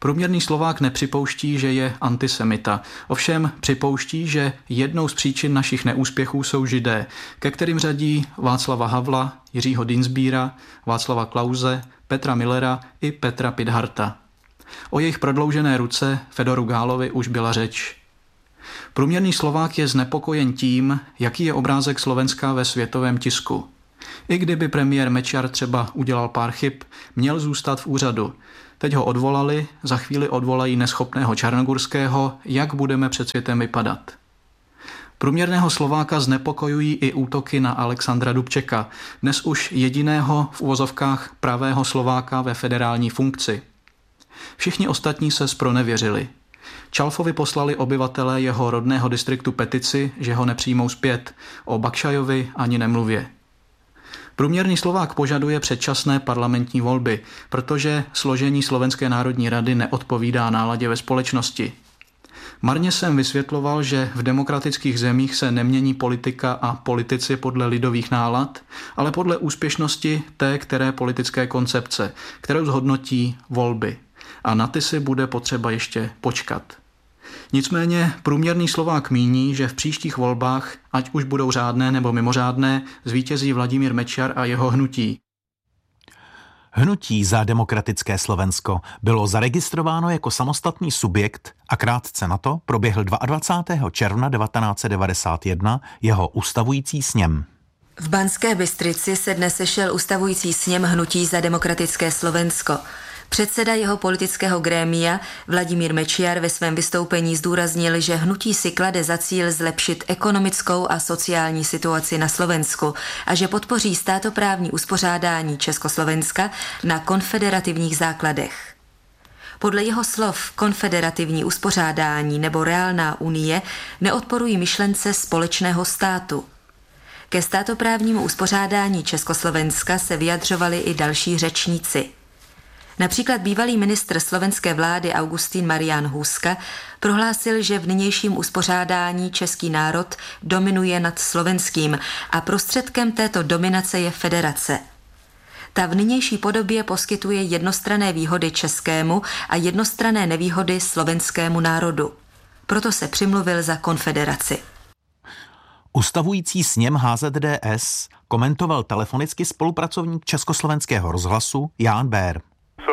Průměrný Slovák nepřipouští, že je antisemita. Ovšem připouští, že jednou z příčin našich neúspěchů jsou Židé, ke kterým řadí Václava Havla, Jiřího Dienstbiera, Václava Klause, Petra Millera i Petra Pithardta. O jejich prodloužené ruce Fedoru Gálovi už byla řeč. Průměrný Slovák je znepokojen tím, jaký je obrázek Slovenska ve světovém tisku. I kdyby premiér Mečiar třeba udělal pár chyb, měl zůstat v úřadu. Teď ho odvolali, za chvíli odvolají neschopného Čarnogurského, jak budeme před světem vypadat. Průměrného Slováka znepokojují i útoky na Alexandra Dubčeka, dnes už jediného v uvozovkách pravého Slováka ve federální funkci. Všichni ostatní se zpronevěřili. Čalfovi poslali obyvatelé jeho rodného distriktu petici, že ho nepřijmou zpět, o Bakšajovi ani nemluvě. Průměrný Slovák požaduje předčasné parlamentní volby, protože složení Slovenské národní rady neodpovídá náladě ve společnosti. Marně jsem vysvětloval, že v demokratických zemích se nemění politika a politici podle lidových nálad, ale podle úspěšnosti té které politické koncepce, kterou zhodnotí volby. A na ty si bude potřeba ještě počkat. Nicméně průměrný Slovák míní, že v příštích volbách, ať už budou řádné nebo mimořádné, zvítězí Vladimír Mečiar a jeho hnutí. Hnutí za demokratické Slovensko bylo zaregistrováno jako samostatný subjekt a krátce na to proběhl 22. června 1991 jeho ustavující sněm. V Banské Bystrici se dnes sešel ustavující sněm Hnutí za demokratické Slovensko. Předseda jeho politického grémia Vladimír Mečiar ve svém vystoupení zdůraznil, že hnutí si klade za cíl zlepšit ekonomickou a sociální situaci na Slovensku a že podpoří státoprávní uspořádání Československa na konfederativních základech. Podle jeho slov konfederativní uspořádání nebo reálná unie neodporují myšlence společného státu. Ke státoprávnímu uspořádání Československa se vyjadřovali i další řečníci. Například bývalý ministr slovenské vlády Augustín Marián Hůska prohlásil, že v nynějším uspořádání český národ dominuje nad slovenským a prostředkem této dominace je federace. Ta v nynější podobě poskytuje jednostranné výhody českému a jednostranné nevýhody slovenskému národu. Proto se přimluvil za konfederaci. Ustavující sněm HZDS komentoval telefonicky spolupracovník Československého rozhlasu Ján Bér.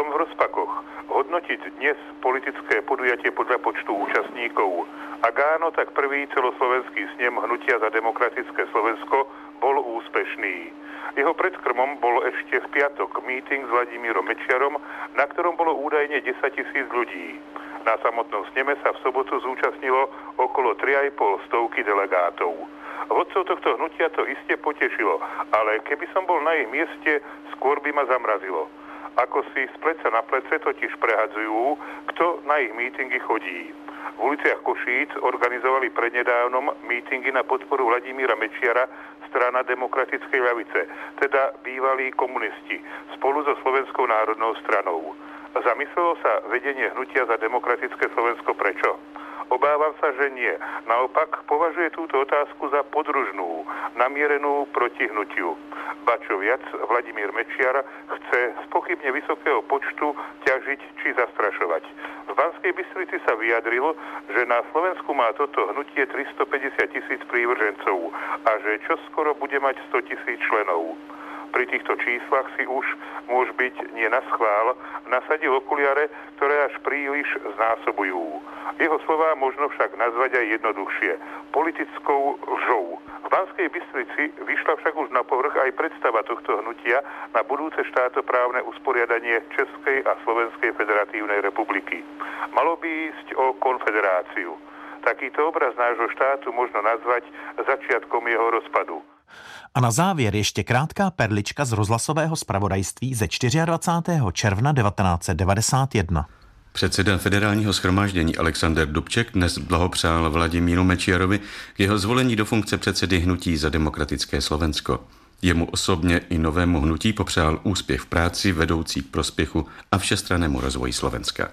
Hodnotiť dnes politické podujatie podľa počtu účastníkov. Ak áno, tak prvý celoslovenský snem Hnutia za demokratické Slovensko bol úspešný. Jeho predkrmom bol ešte v piatok meeting s Vladimírom Mečiarom, na ktorom bolo údajne 10 000 ľudí. Na samotnom sneme sa v sobotu zúčastnilo okolo 3,5 stovky delegátov. Vodcov tohto hnutia to iste potešilo, ale keby som bol na ich mieste, skôr by ma zamrazilo. Ako si z pleca na plece totiž prehadzujú, kto na ich mítingy chodí. V uliciach Košíc organizovali prednedávnom mítingy na podporu Vladimíra Mečiara strana Demokratickej ľavice, teda bývalí komunisti, spolu so Slovenskou národnou stranou. Zamyslelo sa vedenie Hnutia za demokratické Slovensko prečo? Obávam sa, že nie. Naopak považuje túto otázku za podružnú, namierenú proti hnutiu. Ba čo viac, Vladimír Mečiar chce z pochybne vysokého počtu ťažiť či zastrašovať. V Banskej Bystrici sa vyjadril, že na Slovensku má toto hnutie 350 000 prívržencov a že čoskoro bude mať 100 000 členov. Pri týchto číslach si už môže byť nie na schvál nasadil okuliare, ktoré až príliš znásobujú. Jeho slová možno však nazvať aj jednoduchšie. Politickou lžou. V Banskej Bystrici vyšla však už na povrch aj predstava tohto hnutia na budúce štátoprávne usporiadanie Českej a Slovenskej federatívnej republiky. Malo by ísť o konfederáciu. Takýto obraz nášho štátu možno nazvať začiatkom jeho rozpadu. A na závěr ještě krátká perlička z rozhlasového zpravodajství ze 24. června 1991. Předseda federálního shromáždění Alexander Dubček dnes blahopřál Vladimíru Mečiarovi k jeho zvolení do funkce předsedy Hnutí za demokratické Slovensko. Jemu osobně i novému hnutí popřál úspěch v práci vedoucí k prospěchu a všestrannému rozvoji Slovenska.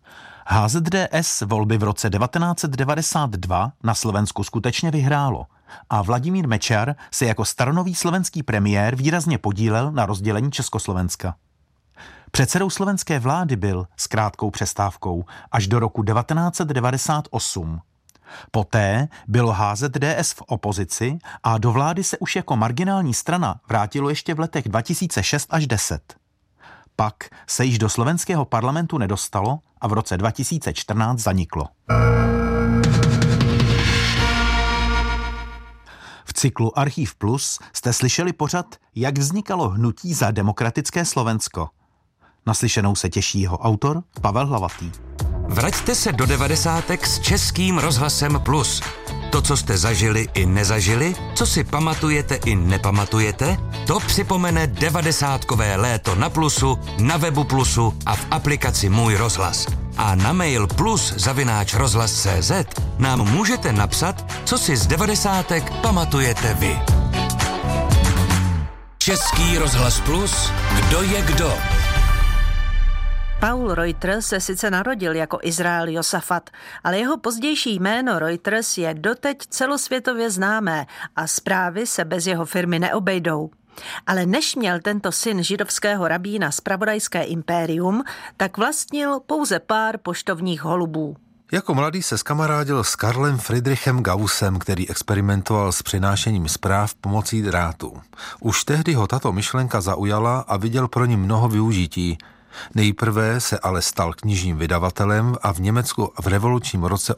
HZDS volby v roce 1992 na Slovensku skutečně vyhrálo a Vladimír Mečiar se jako staronový slovenský premiér výrazně podílel na rozdělení Československa. Předsedou slovenské vlády byl s krátkou přestávkou až do roku 1998. Poté bylo HZDS v opozici a do vlády se už jako marginální strana vrátilo ještě v letech 2006 až 10. Pak se již do slovenského parlamentu nedostalo a v roce 2014 zaniklo. V cyklu Archív Plus jste slyšeli pořad, jak vznikalo hnutí za demokratické Slovensko. Naslyšenou se těší jeho autor Pavel Hlavatý. Vraťte se do 90. s Českým rozhlasem Plus. To, co jste zažili i nezažili, co si pamatujete i nepamatujete, to připomene 90kové léto na Plusu, na webu Plusu a v aplikaci Můj rozhlas. A na mail plus@rozhlas.cz nám můžete napsat, co si z 90. pamatujete vy. Český rozhlas Plus, kdo je kdo? Paul Reuters se sice narodil jako Izrael Josafat, ale jeho pozdější jméno Reuters je doteď celosvětově známé a zprávy se bez jeho firmy neobejdou. Ale než měl tento syn židovského rabína zpravodajské impérium, tak vlastnil pouze pár poštovních holubů. Jako mladý se skamarádil s Karlem Friedrichem Gaussem, který experimentoval s přinášením zpráv pomocí drátu. Už tehdy ho tato myšlenka zaujala a viděl pro ní mnoho využití. Nejprve se ale stal knižním vydavatelem a v Německu v revolučním roce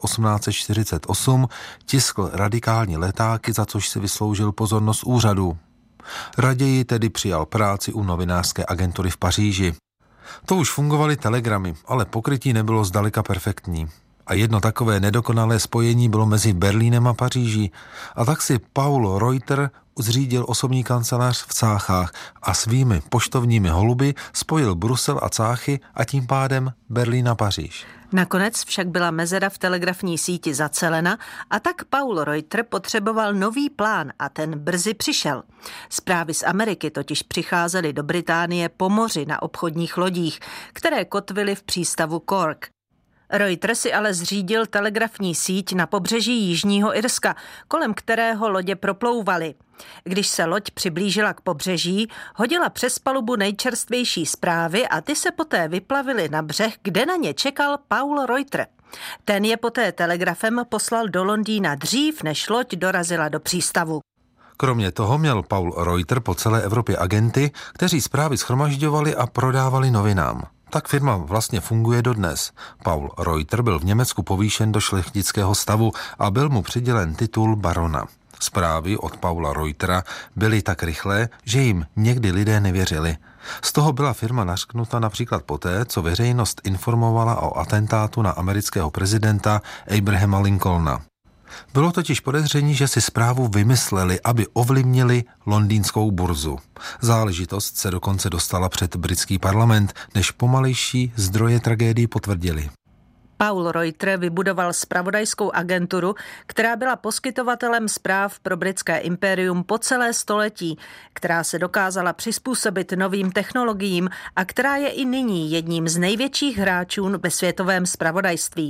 1848 tiskl radikální letáky, za což si vysloužil pozornost úřadu. Raději tedy přijal práci u novinářské agentury v Paříži. To už fungovaly telegramy, ale pokrytí nebylo zdaleka perfektní. A jedno takové nedokonalé spojení bylo mezi Berlínem a Paříží. A tak si Paul Reuter zřídil osobní kancelář v Cáchách a svými poštovními holuby spojil Brusel a Cáchy a tím pádem Berlín a Paříž. Nakonec však byla mezera v telegrafní síti zacelena a tak Paul Reuter potřeboval nový plán a ten brzy přišel. Zprávy z Ameriky totiž přicházely do Británie po moři na obchodních lodích, které kotvily v přístavu Cork. Reuter si ale zřídil telegrafní síť na pobřeží Jižního Irska, kolem kterého lodě proplouvaly. Když se loď přiblížila k pobřeží, hodila přes palubu nejčerstvější zprávy a ty se poté vyplavily na břeh, kde na ně čekal Paul Reuter. Ten je poté telegrafem poslal do Londýna dřív, než loď dorazila do přístavu. Kromě toho měl Paul Reuter po celé Evropě agenty, kteří zprávy shromažďovali a prodávali novinám. Tak firma vlastně funguje dodnes. Paul Reuter byl v Německu povýšen do šlechtického stavu a byl mu přidělen titul barona. Zprávy od Paula Reutera byly tak rychlé, že jim někdy lidé nevěřili. Z toho byla firma nařknuta například poté, co veřejnost informovala o atentátu na amerického prezidenta Abrahama Lincolna. Bylo totiž podezření, že si zprávu vymysleli, aby ovlivnili londýnskou burzu. Záležitost se dokonce dostala před britský parlament, než pomalejší zdroje tragédii potvrdili. Paul Reuter vybudoval zpravodajskou agenturu, která byla poskytovatelem zpráv pro britské impérium po celé století, která se dokázala přizpůsobit novým technologiím a která je i nyní jedním z největších hráčů ve světovém zpravodajství.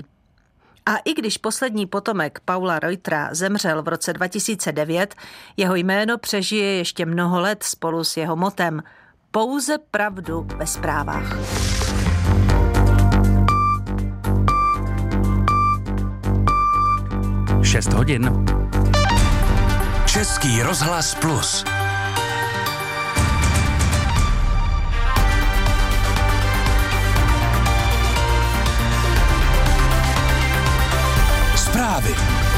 A i když poslední potomek Paula Reutera zemřel v roce 2009, jeho jméno přežije ještě mnoho let spolu s jeho motem Pouze pravdu ve zprávách. Šest hodin. Český rozhlas Plus. Zprávy.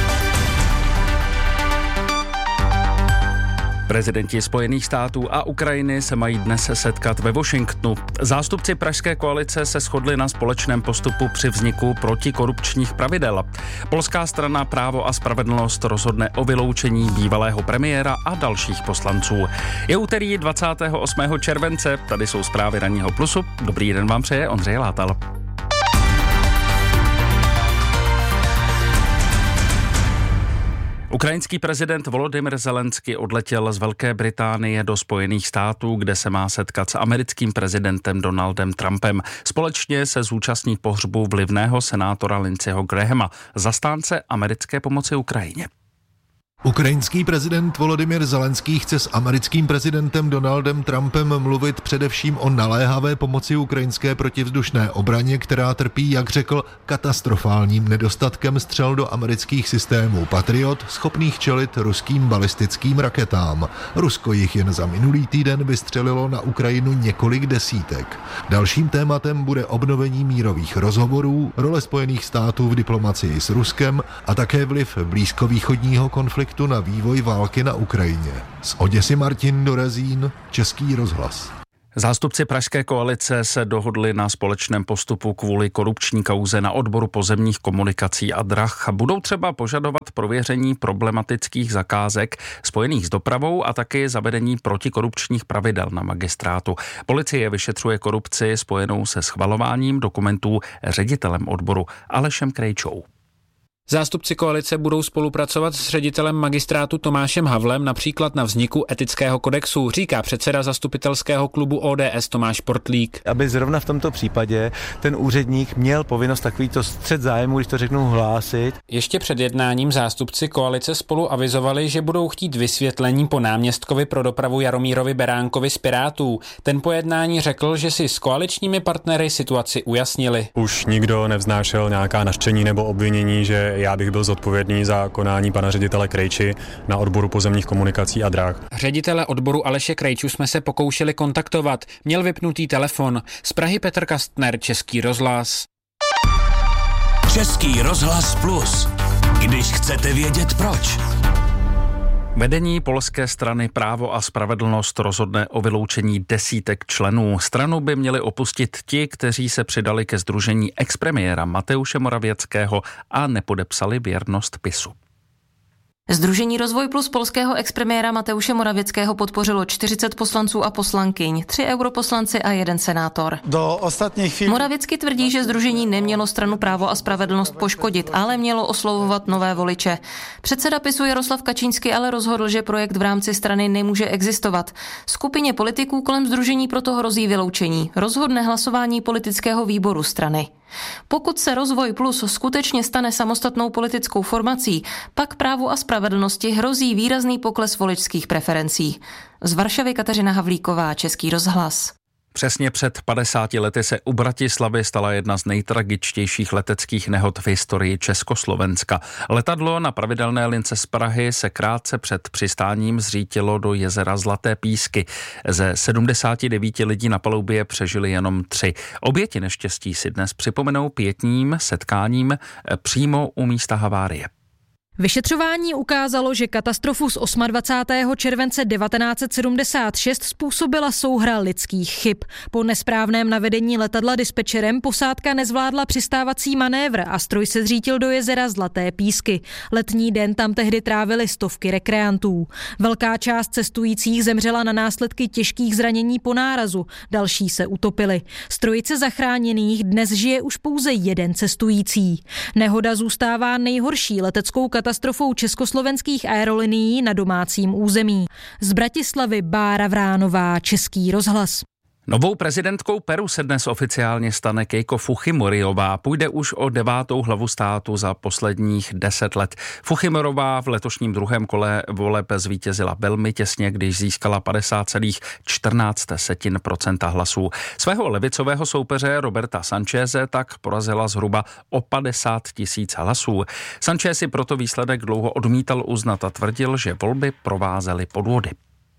Prezidenti Spojených států a Ukrajiny se mají dnes setkat ve Washingtonu. Zástupci pražské koalice se shodli na společném postupu při vzniku protikorupčních pravidel. Polská strana Právo a spravedlnost rozhodne o vyloučení bývalého premiéra a dalších poslanců. Je úterý 28. července, tady jsou zprávy Ranního Plusu. Dobrý den vám přeje Ondřej Látal. Ukrajinský prezident Volodymyr Zelenský odletěl z Velké Británie do Spojených států, kde se má setkat s americkým prezidentem Donaldem Trumpem. Společně se zúčastní pohřbu vlivného senátora Lindseyho Grahama, zastánce americké pomoci Ukrajině. Ukrajinský prezident Volodymyr Zelenský chce s americkým prezidentem Donaldem Trumpem mluvit především o naléhavé pomoci ukrajinské protivzdušné obraně, která trpí, jak řekl, katastrofálním nedostatkem střel do amerických systémů Patriot, schopných čelit ruským balistickým raketám. Rusko jich jen za minulý týden vystřelilo na Ukrajinu několik desítek. Dalším tématem bude obnovení mírových rozhovorů, role Spojených států v diplomacii s Ruskem a také vliv blízkovýchodního konfliktu na vývoj války na Ukrajině. Z Oděsy Martin Dorazín, Český rozhlas. Zástupci pražské koalice se dohodli na společném postupu kvůli korupční kauze na odboru pozemních komunikací a drah. Budou třeba požadovat prověření problematických zakázek spojených s dopravou a taky zavedení protikorupčních pravidel na magistrátu. Policie vyšetřuje korupci spojenou se schvalováním dokumentů ředitelem odboru Alešem Krejčou. Zástupci koalice budou spolupracovat s ředitelem magistrátu Tomášem Havlem například na vzniku etického kodexu, říká předseda zastupitelského klubu ODS Tomáš Portlík. Aby zrovna v tomto případě ten úředník měl povinnost takovýto střet zájmu, když to řeknu, hlásit. Ještě před jednáním zástupci koalice spolu avizovali, že budou chtít vysvětlení po náměstkovi pro dopravu Jaromírovi Beránkovi z Pirátů. Ten po jednání řekl, že si s koaličními partnery situaci ujasnili. Už nikdo nevznášel nějaká nařčení nebo obvinění, že já bych byl zodpovědný za konání pana ředitele Krejči na odboru pozemních komunikací a drah. Ředitele odboru Aleše Krejču jsme se pokoušeli kontaktovat. Měl vypnutý telefon. Z Prahy Petr Kastner, Český rozhlas. Český rozhlas Plus. Když chcete vědět proč. Vedení polské strany Právo a spravedlnost rozhodne o vyloučení desítek členů. Stranu by měli opustit ti, kteří se přidali ke sdružení expremiéra Mateuše Morawieckého a nepodepsali věrnost PiSu. Sdružení Rozvoj plus polského expremiéra Mateuše Morawieckého podpořilo 40 poslanců a poslankyň, 3 europoslanci a 1 senátor. Do ostatních chvíli Morawiecký tvrdí, že sdružení nemělo stranu Právo a spravedlnost poškodit, ale mělo oslovovat nové voliče. Předseda PiSu Jaroslav Kačínský ale rozhodl, že projekt v rámci strany nemůže existovat. Skupině politiků kolem sdružení proto hrozí vyloučení. Rozhodne hlasování politického výboru strany. Pokud se Rozvoj plus skutečně stane samostatnou politickou formací, pak Právu a spravedlnosti hrozí výrazný pokles voličských preferencí. Z Varšavy Kateřina Havlíková, Český rozhlas. Přesně před 50 lety se u Bratislavy stala jedna z nejtragičtějších leteckých nehod v historii Československa. Letadlo na pravidelné lince z Prahy se krátce před přistáním zřítilo do jezera Zlaté Písky. Ze 79 lidí na palubě přežili jenom 3. Oběti neštěstí si dnes připomenou pietním setkáním přímo u místa havárie. Vyšetřování ukázalo, že katastrofu z 28. července 1976 způsobila souhra lidských chyb. Po nesprávném navedení letadla dispečerem posádka nezvládla přistávací manévr a stroj se zřítil do jezera Zlaté Písky. Letní den tam tehdy trávili stovky rekreantů. Velká část cestujících zemřela na následky těžkých zranění po nárazu, další se utopili. Z trojice zachráněných dnes žije už pouze 1 cestující. Nehoda zůstává nejhorší leteckou katastrofou československých aerolinií na domácím území. Z Bratislavy Bára Vránová, Český rozhlas. Novou prezidentkou Peru se dnes oficiálně stane Keiko Fujimorová. Půjde už o 9. hlavu státu za posledních 10 let. Fujimorová v letošním druhém kole voleb zvítězila velmi těsně, když získala 50,14% hlasů. Svého levicového soupeře Roberta Sancheze tak porazila zhruba o 50 000 hlasů. Sanchez si proto výsledek dlouho odmítal uznat a tvrdil, že volby provázely podvody.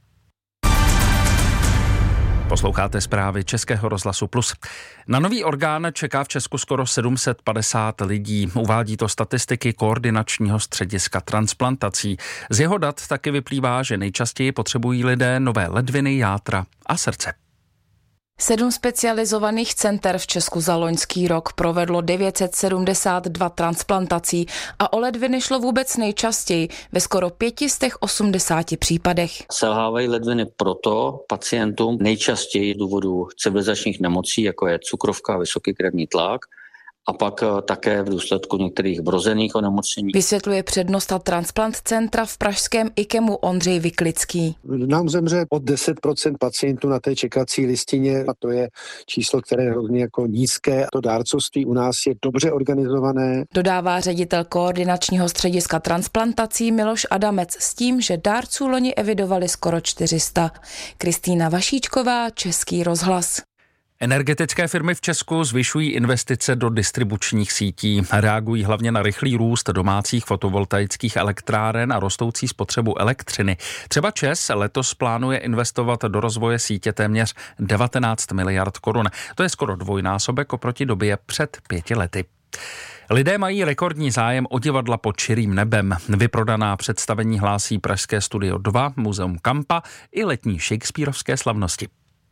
Posloucháte zprávy Českého rozhlasu Plus. Na nový orgán čeká v Česku skoro 750 lidí. Uvádí to statistiky Koordinačního střediska transplantací. Z jeho dat taky vyplývá, že nejčastěji potřebují lidé nové ledviny, játra a srdce. 7 specializovaných center v Česku za loňský rok provedlo 972 transplantací a o ledviny šlo vůbec nejčastěji, ve skoro 580 případech. Selhávají ledviny proto pacientům nejčastěji z důvodu civilizačních nemocí, jako je cukrovka, vysoký krevní tlak, a pak také v důsledku některých vrozených onemocnění. Vysvětluje přednosta transplant centra v pražském IKEMu Ondřej Vyklický. Nám zemře od 10% pacientů na té čekací listině a to je číslo, které je hrozně jako nízké. To dárcovství u nás je dobře organizované. Dodává ředitel koordinačního střediska transplantací Miloš Adamec s tím, že dárců loni evidovali skoro 400. Kristýna Vašíčková, Český rozhlas. Energetické firmy v Česku zvyšují investice do distribučních sítí. Reagují hlavně na rychlý růst domácích fotovoltaických elektráren a rostoucí spotřebu elektřiny. Třeba ČEZ letos plánuje investovat do rozvoje sítě téměř 19 miliard korun. To je skoro dvojnásobek oproti době před 5 lety. Lidé mají rekordní zájem o divadla pod čirým nebem. Vyprodaná představení hlásí Pražské studio 2, Muzeum Kampa i letní shakespearovské slavnosti.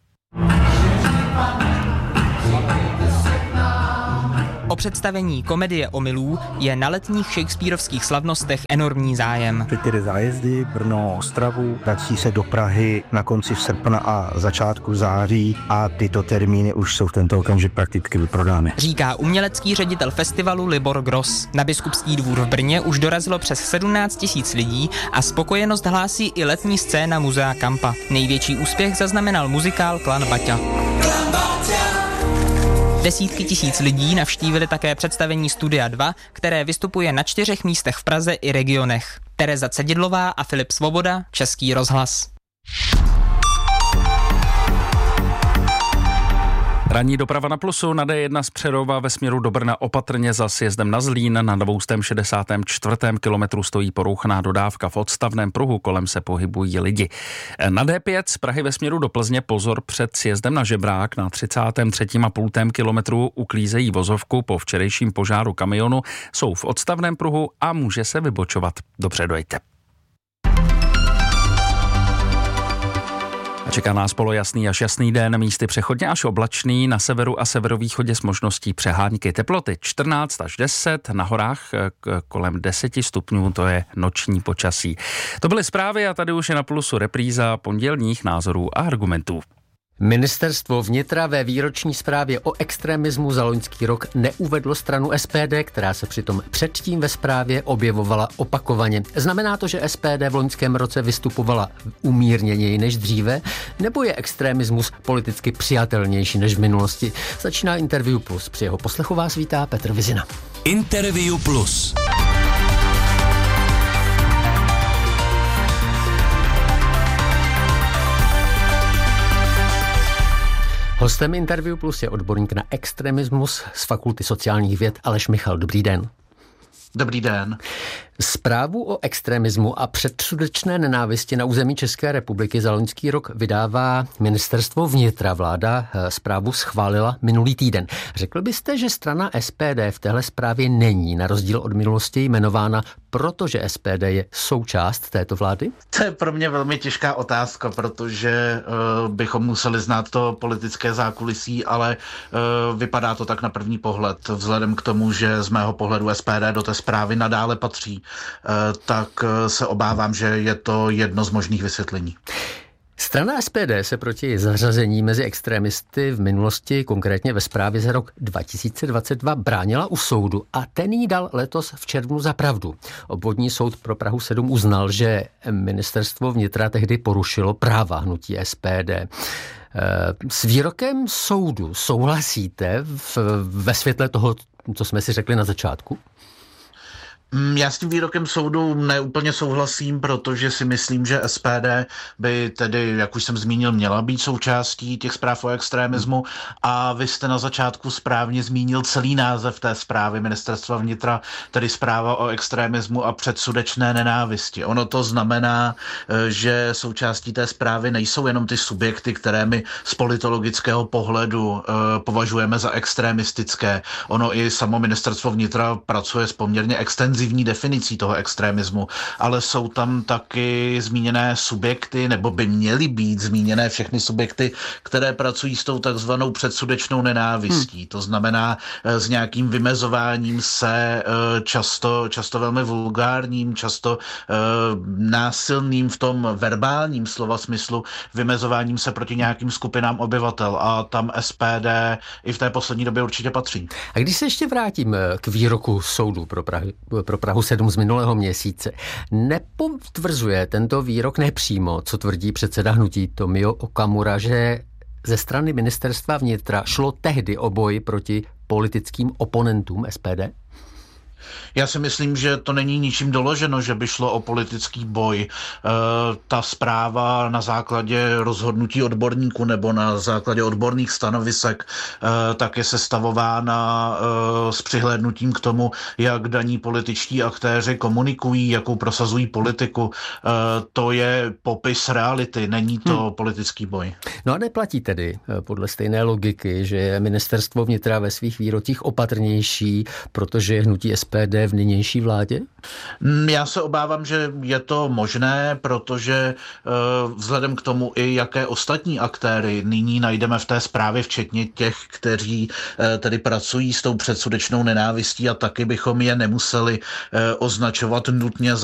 O představení Komedie omylů je na letních shakespearovských slavnostech enormní zájem. Ty zájezdy Brno, Ostravu, vrací se do Prahy na konci srpna a začátku září a tyto termíny už jsou v tento okamžik prakticky vyprodány. Říká umělecký ředitel festivalu Libor Gross. Na Biskupský dvůr v Brně už dorazilo přes 17 000 lidí a spokojenost hlásí i letní scéna Muzea Kampa. Největší úspěch zaznamenal muzikál Klan Baťa. Desítky tisíc lidí navštívili také představení Studia 2, které vystupuje na 4 místech v Praze i regionech. Tereza Cedidlová a Filip Svoboda, Český rozhlas. Ranní doprava na Plusu na D1 z Přerova ve směru do Brna opatrně za sjezdem na Zlín. Na 264. kilometru stojí porouchaná dodávka v odstavném pruhu, kolem se pohybují lidi. Na D5 z Prahy ve směru do Plzně pozor před sjezdem na Žebrák. Na 33,5 kilometru uklízejí vozovku po včerejším požáru kamionu. Jsou v odstavném pruhu a může se vybočovat. Dobře dojďte. Čeká nás polojasný až jasný den, místy přechodně až oblačný, na severu a severovýchodě s možností přehánky. Teploty 14 až 10, na horách kolem 10 stupňů, to je noční počasí. To byly zprávy a tady už je na Plusu repríza pondělních názorů a argumentů. Ministerstvo vnitra ve výroční zprávě o extremismu za loňský rok neuvedlo stranu SPD, která se přitom předtím ve zprávě objevovala opakovaně. Znamená to, že SPD v loňském roce vystupovala umírněněji než dříve, nebo je extremismus politicky přijatelnější než v minulosti? Začíná Interview Plus. Při jeho poslechu vás vítá Petr Vizina. Interview Plus. Hostem Interview Plus je odborník na extremismus z Fakulty sociálních věd Aleš Michal. Dobrý den. Dobrý den. Zprávu o extremismu a předsudečné nenávisti na území České republiky za loňský rok vydává Ministerstvo vnitra. Vláda zprávu schválila minulý týden. Řekl byste, že strana SPD v téhle zprávě není, na rozdíl od minulosti, jmenována, protože SPD je součást této vlády? To je pro mě velmi těžká otázka, protože bychom museli znát to politické zákulisí, ale vypadá to tak na první pohled. Vzhledem k tomu, že z mého pohledu SPD do té zprávy nadále patří, tak se obávám, že je to jedno z možných vysvětlení. Strana SPD se proti zařazení mezi extremisty v minulosti, konkrétně ve zprávě za rok 2022, bránila u soudu a ten jí dal letos v červnu za pravdu. Obvodní soud pro Prahu 7 uznal, že ministerstvo vnitra tehdy porušilo práva hnutí SPD. S výrokem soudu souhlasíte ve světle toho, co jsme si řekli na začátku? Já s tím výrokem soudu neúplně souhlasím, protože si myslím, že SPD by tedy, jak už jsem zmínil, měla být součástí těch zpráv o extremismu a vy jste na začátku správně zmínil celý název té zprávy Ministerstva vnitra, tedy zpráva o extremismu a předsudečné nenávisti. Ono to znamená, že součástí té zprávy nejsou jenom ty subjekty, které my z politologického pohledu považujeme za extremistické. Ono i samo Ministerstvo vnitra pracuje s poměrně extenzivní intenzivní definicí toho extremismu, ale jsou tam taky zmíněné subjekty, nebo by měly být zmíněné všechny subjekty, které pracují s tou takzvanou předsudečnou nenávistí. To znamená s nějakým vymezováním se, často velmi vulgárním, často násilným v tom verbálním slova smyslu, vymezováním se proti nějakým skupinám obyvatel, a tam SPD i v té poslední době určitě patří. A když se ještě vrátím k výroku soudu pro Prahu 7 z minulého měsíce, nepotvrzuje tento výrok nepřímo, co tvrdí předseda hnutí Tomio Okamura, že ze strany ministerstva vnitra šlo tehdy o boj proti politickým oponentům SPD? Já si myslím, že to není ničím doloženo, že by šlo o politický boj. Ta zpráva na základě rozhodnutí odborníků nebo na základě odborných stanovisek tak je sestavována s přihlédnutím k tomu, jak daní političtí aktéři komunikují, jakou prosazují politiku. To je popis reality, není to politický boj. No a neplatí tedy podle stejné logiky, že je ministerstvo vnitra ve svých výrocích opatrnější, protože je hnutí SPD v nynější vládě? Já se obávám, že je to možné, protože vzhledem k tomu i jaké ostatní aktéry nyní najdeme v té zprávě, včetně těch, kteří tedy pracují s tou předsudečnou nenávistí, a taky bychom je nemuseli označovat nutně za